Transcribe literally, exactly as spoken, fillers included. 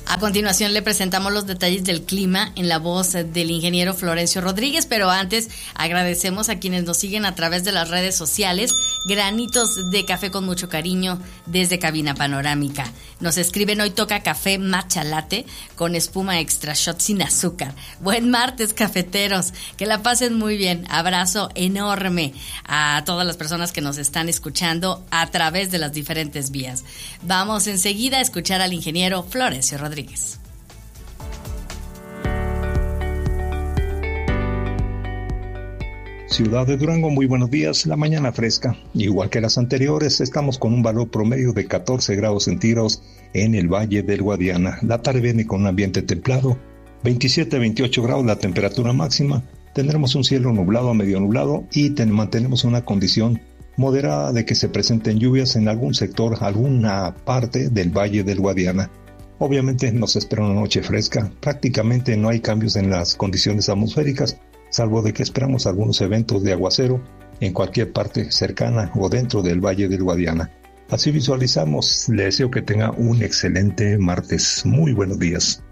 A continuación le presentamos los detalles del clima en la voz del ingeniero Florencio Rodríguez, pero antes agradecemos a quienes nos siguen a través de las redes sociales. Granitos de café con mucho cariño desde Cabina Panorámica. Nos escriben: hoy toca café matcha latte con espuma extra shot sin azúcar. Buen martes, cafeteros, que la pasen muy bien. Abrazo enorme a todas las personas que nos están escuchando a través de las diferentes vías. Vamos enseguida a escuchar al ingeniero Florencio Rodríguez. Ciudad de Durango, muy buenos días. La mañana fresca, igual que las anteriores, estamos con un valor promedio de catorce grados centígrados en el Valle del Guadiana. La tarde viene con un ambiente templado, veintisiete a veintiocho grados la temperatura máxima. Tendremos un cielo nublado a medio nublado y ten, mantenemos una condición moderada de que se presenten lluvias en algún sector, alguna parte del Valle del Guadiana. Obviamente nos espera una noche fresca, prácticamente no hay cambios en las condiciones atmosféricas, salvo de que esperamos algunos eventos de aguacero en cualquier parte cercana o dentro del Valle del Guadiana. Así visualizamos. Le deseo que tenga un excelente martes. Muy buenos días.